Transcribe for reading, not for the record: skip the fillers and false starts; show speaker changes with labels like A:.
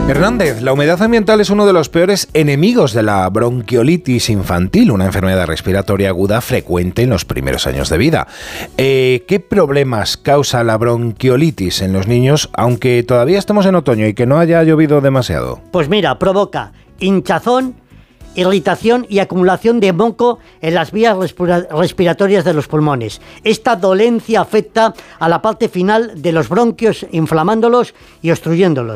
A: Hernández, la humedad ambiental es uno de los peores enemigos de la bronquiolitis infantil, una enfermedad respiratoria aguda frecuente en los primeros años de vida. ¿Qué problemas causa la bronquiolitis en los niños, aunque todavía estamos en otoño y que no haya llovido demasiado?
B: Pues mira, provoca hinchazón, irritación y acumulación de moco en las vías respiratorias de los pulmones. Esta dolencia afecta a la parte final de los bronquios, inflamándolos y obstruyéndolos.